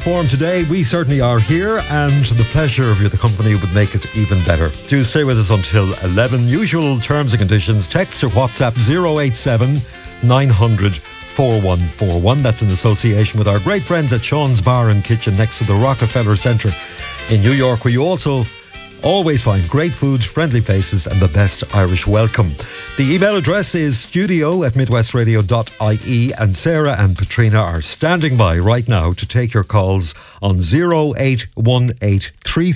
form today. We certainly are here, and the pleasure of your company would make it even better. Do stay with us until 11. Usual terms and conditions. Text or WhatsApp 087 900 4141. That's in association with our great friends at Sean's Bar and Kitchen next to the Rockefeller Centre in New York, where you also always find great food, friendly faces and the best Irish welcome. The email address is studio@midwestradio.ie, and Sarah and Patrina are standing by right now to take your calls on 0818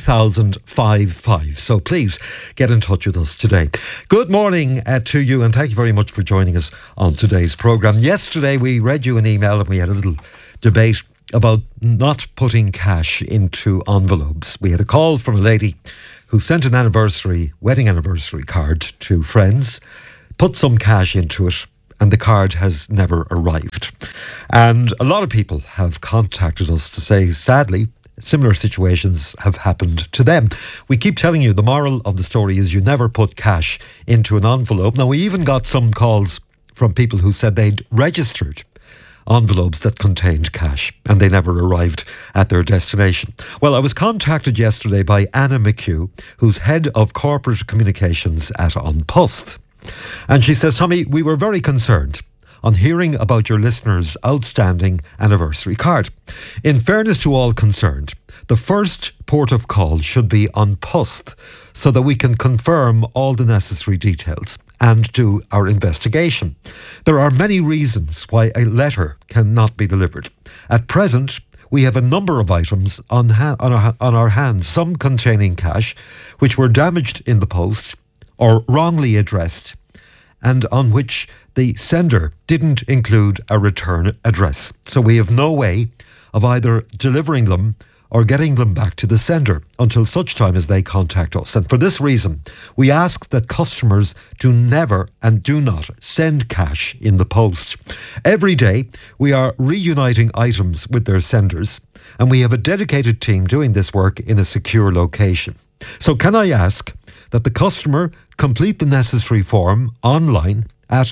3055. So please get in touch with us today. Good morning to you, and thank you very much for joining us on today's programme. Yesterday we read you an email and we had a little debate about not putting cash into envelopes. We had a call from a lady who sent an wedding anniversary card to friends, put some cash into it, and the card has never arrived. And a lot of people have contacted us to say, sadly, similar situations have happened to them. We keep telling you the moral of the story is you never put cash into an envelope. Now, we even got some calls from people who said they'd registered envelopes that contained cash and they never arrived at their destination. Well, I was contacted yesterday by Anna McHugh, who's head of corporate communications at An Post. And she says, Tommy, we were very concerned on hearing about your listeners' outstanding anniversary card. In fairness to all concerned, the first port of call should be An Post so that we can confirm all the necessary details and do our investigation. There are many reasons why a letter cannot be delivered. At present, we have a number of items on our hands, some containing cash, which were damaged in the post or wrongly addressed, and on which the sender didn't include a return address. So we have no way of either delivering them or getting them back to the sender until such time as they contact us. And for this reason, we ask that customers do never and do not send cash in the post. Every day, we are reuniting items with their senders, and we have a dedicated team doing this work in a secure location. So can I ask that the customer complete the necessary form online at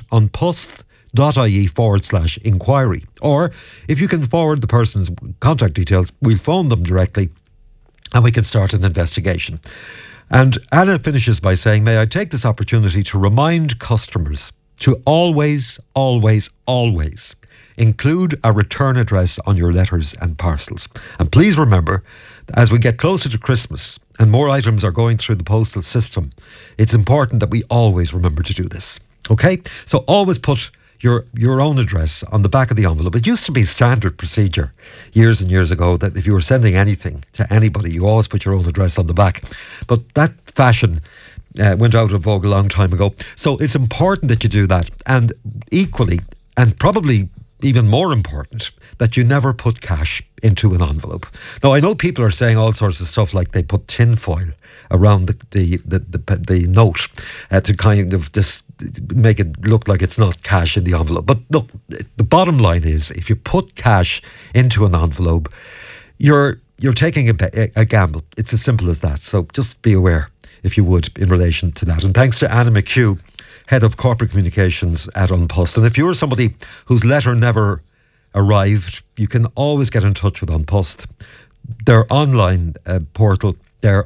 unpost.ie/inquiry. Or if you can forward the person's contact details, we'll phone them directly and we can start an investigation. And Anna finishes by saying, may I take this opportunity to remind customers to always, always, always include a return address on your letters and parcels. And please remember, as we get closer to Christmas and more items are going through the postal system, it's important that we always remember to do this. Okay? So always put your own address on the back of the envelope. It used to be standard procedure years and years ago that if you were sending anything to anybody, you always put your own address on the back. But that fashion went out of vogue a long time ago. So it's important that you do that. And equally, and probably even more important, that you never put cash into an envelope. Now, I know people are saying all sorts of stuff like they put tin foil around the note to kind of make it look like it's not cash in the envelope. But look, the bottom line is, if you put cash into an envelope, you're taking a gamble. It's as simple as that. So just be aware, if you would, in relation to that. And thanks to Anna McHugh, head of corporate communications at An Post. And if you're somebody whose letter never arrived, you can always get in touch with An Post. Their online portal, they're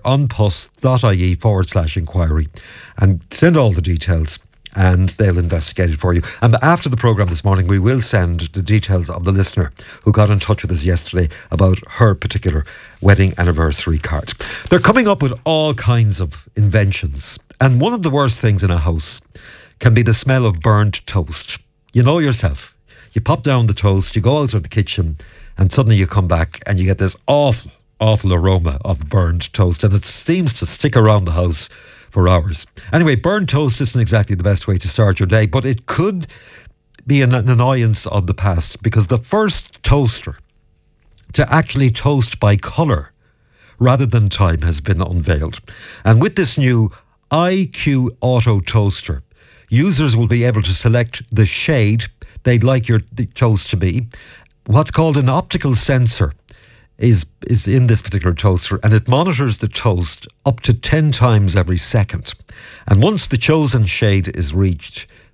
unpost.ie/inquiry, and send all the details and they'll investigate it for you. And after the programme this morning, we will send the details of the listener who got in touch with us yesterday about her particular wedding anniversary card. They're coming up with all kinds of inventions, and one of the worst things in a house can be the smell of burnt toast. You know yourself. You pop down the toast, you go out of the kitchen, and suddenly you come back and you get this awful aroma of burned toast, and it seems to stick around the house for hours. Anyway, burned toast isn't exactly the best way to start your day, but it could be an annoyance of the past, because the first toaster to actually toast by colour rather than time has been unveiled. And with this new IQ Auto Toaster, users will be able to select the shade they'd like your toast to be. What's called an optical sensor is in this particular toaster, and it monitors the toast up to 10 times every second. And once the chosen shade is reached,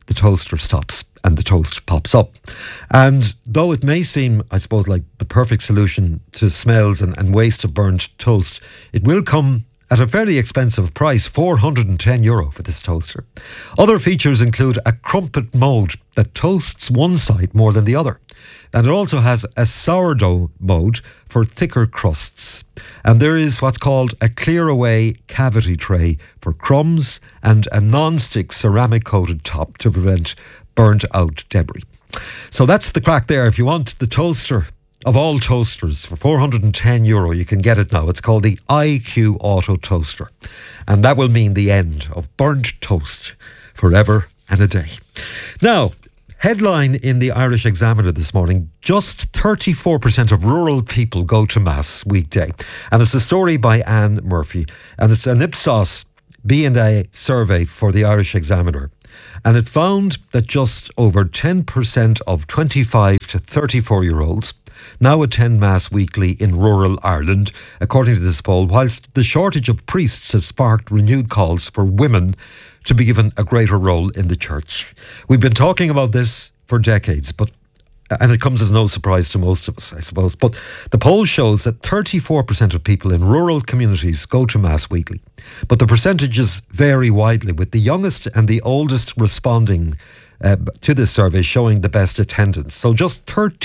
the toaster stops and the toast pops up. And though it may seem, I suppose, like the perfect solution to smells and waste of burnt toast, it will come at a fairly expensive price, €410 for this toaster. Other features include a crumpet mode that toasts one side more than the other. And it also has a sourdough mode for thicker crusts. And there is what's called a clear away cavity tray for crumbs and a non-stick ceramic coated top to prevent burnt out debris. So that's the crack there. If you want the toaster of all toasters for €410, you can get it now. It's called the IQ Auto Toaster. And that will mean the end of burnt toast forever and a day. Now, headline in the Irish Examiner this morning, just 34% of rural people go to Mass weekday. And it's a story by Anne Murphy. And it's an Ipsos B&A survey for the Irish Examiner. And it found that just over 10% of 25 to 34-year-olds now attend Mass weekly in rural Ireland, according to this poll, whilst the shortage of priests has sparked renewed calls for women to be given a greater role in the church. We've been talking about this for decades, and it comes as no surprise to most of us, I suppose. But the poll shows that 34% of people in rural communities go to Mass weekly. But the percentages vary widely, with the youngest and the oldest responding to this survey showing the best attendance. So just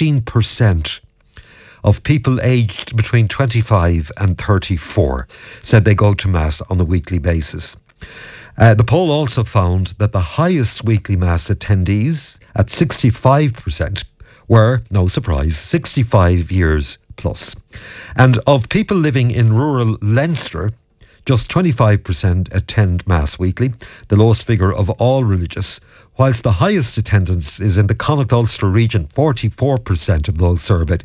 13% of people aged between 25 and 34 said they go to Mass on a weekly basis. The poll also found that the highest weekly Mass attendees, at 65%, were, no surprise, 65 years plus. And of people living in rural Leinster, just 25% attend Mass weekly, the lowest figure of all religious, whilst the highest attendance is in the Connacht Ulster region. 44% of those surveyed,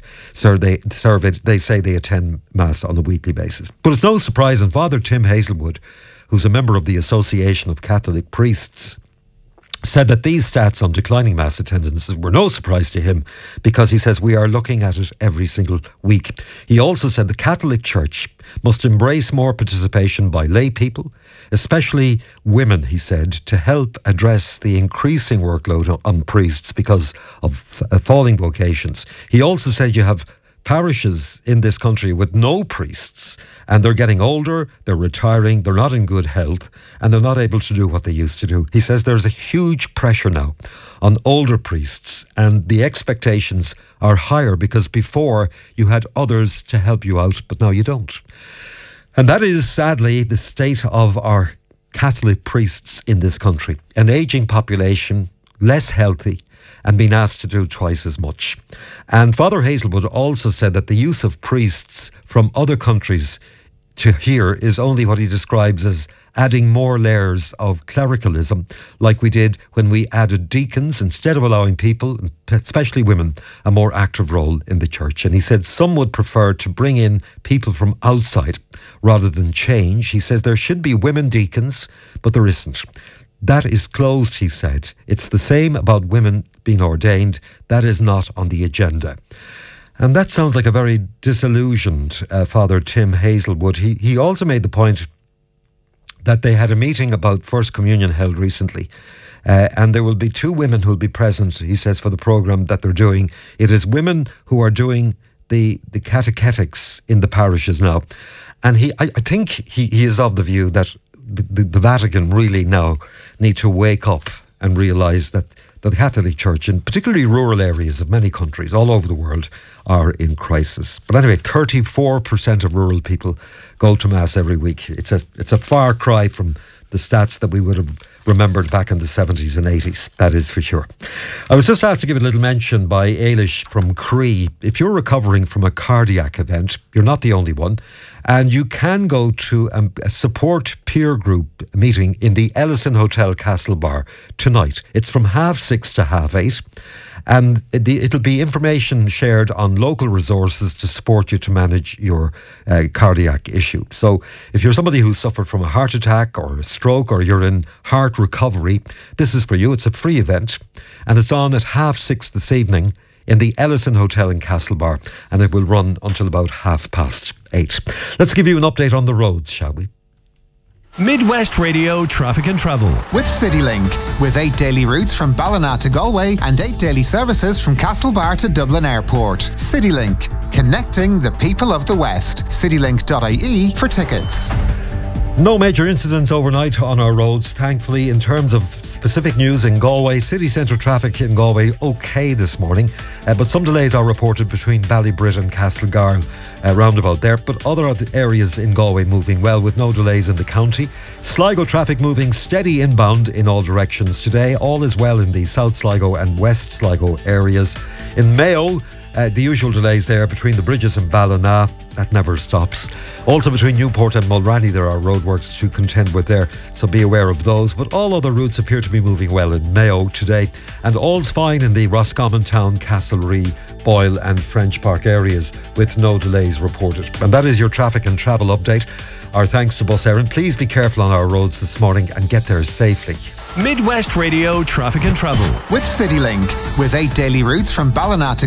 they say they attend Mass on a weekly basis. But it's no surprise, and Father Tim Hazelwood, who's a member of the Association of Catholic Priests, said that these stats on declining Mass attendances were no surprise to him, because he says we are looking at it every single week. He also said the Catholic Church must embrace more participation by lay people, especially women, he said, to help address the increasing workload on priests because of falling vocations. He also said you have parishes in this country with no priests, and they're getting older, they're retiring, they're not in good health, and they're not able to do what they used to do. He says there's a huge pressure now on older priests, and the expectations are higher because before you had others to help you out, but now you don't. And that is sadly the state of our Catholic priests in this country. An ageing population, less healthy, and being asked to do twice as much. And Father Hazelwood also said that the use of priests from other countries to here is only what he describes as adding more layers of clericalism, like we did when we added deacons instead of allowing people, especially women, a more active role in the church. And he said some would prefer to bring in people from outside rather than change. He says there should be women deacons, but there isn't. That is closed, he said. It's the same about women being ordained. That is not on the agenda. And that sounds like a very disillusioned Father Tim Hazelwood. He also made the point that they had a meeting about First Communion held recently. And there will be 2 women who will be present, he says, for the programme that they're doing. It is women who are doing the catechetics in the parishes now. And I think he is of the view that the Vatican really now need to wake up and realise that the Catholic Church, in particularly rural areas of many countries all over the world, are in crisis. But anyway, 34% of rural people go to Mass every week. It's a far cry from the stats that we would have remembered back in the 70s and 80s, that is for sure. I was just asked to give a little mention by Ailish from Cree. If you're recovering from a cardiac event, you're not the only one, and you can go to a support peer group meeting in the Ellison Hotel Castlebar tonight. It's from 6:30 to 8:30. And it'll be information shared on local resources to support you to manage your cardiac issue. So if you're somebody who suffered from a heart attack or a stroke, or you're in heart recovery, this is for you. It's a free event, and it's on at 6:30 this evening in the Ellison Hotel in Castlebar, and it will run until about 8:30. Let's give you an update on the roads, shall we? Midwest Radio Traffic and Travel. With CityLink. With 8 daily routes from Ballina to Galway and 8 daily services from Castlebar to Dublin Airport. CityLink. Connecting the people of the West. CityLink.ie for tickets. No major incidents overnight on our roads, thankfully. In terms of specific news in Galway, city centre traffic in Galway okay this morning, but some delays are reported between Ballybrit and Castlegar roundabout there, but other areas in Galway moving well with no delays in the county. Sligo traffic moving steady inbound in all directions today. All is well in the South Sligo and West Sligo areas. In Mayo, the usual delays there between the bridges and Ballina. That never stops. Also between Newport and Mulranny there are roadworks to contend with there, so be aware of those. But all other routes appear to be moving well in Mayo today. And all's fine in the Roscommon Town, Castlerea, Boyle and French Park areas with no delays reported. And that is your traffic and travel update. Our thanks to Bus Éireann. Please be careful on our roads this morning and get there safely. Midwest Radio Traffic and Travel. With CityLink. With 8 daily routes from Ballina to